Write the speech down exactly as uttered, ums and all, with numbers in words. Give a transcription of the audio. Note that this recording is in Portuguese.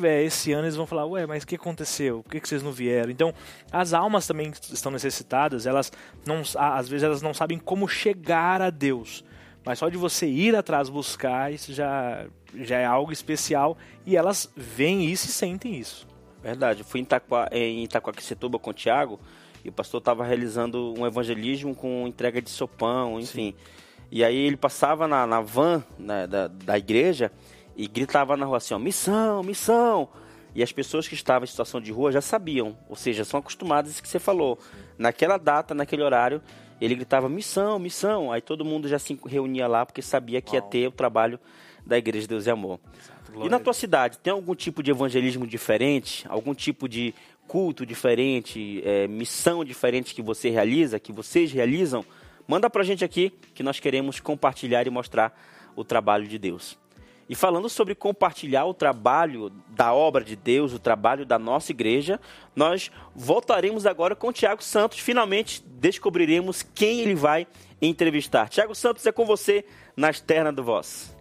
É, esse ano eles vão falar, ué, mas o que aconteceu? Por que, que vocês não vieram? Então, as almas também estão necessitadas, elas não, às vezes elas não sabem como chegar a Deus. Mas só de você ir atrás buscar, isso já, já é algo especial. E elas veem isso e sentem isso. Verdade. Eu fui em, Itaquá, em Itaquaquecetuba com o Tiago e o pastor estava realizando um evangelismo com entrega de sopão, enfim. Sim. E aí ele passava na, na van né, da, da igreja e gritava na rua assim, ó, missão, missão. E as pessoas que estavam em situação de rua já sabiam, ou seja, são acostumadas a isso que você falou. Naquela data, naquele horário, ele gritava missão, missão. Aí todo mundo já se reunia lá porque sabia que ia ter o trabalho da Igreja Deus e Amor. Exato, e na tua cidade, tem algum tipo de evangelismo diferente? Algum tipo de culto diferente, é, missão diferente que você realiza, que vocês realizam? Manda pra gente aqui que nós queremos compartilhar e mostrar o trabalho de Deus. E falando sobre compartilhar o trabalho da obra de Deus, o trabalho da nossa igreja, nós voltaremos agora com o Tiago Santos. Finalmente descobriremos quem ele vai entrevistar. Tiago Santos, é com você na Externa do Voz.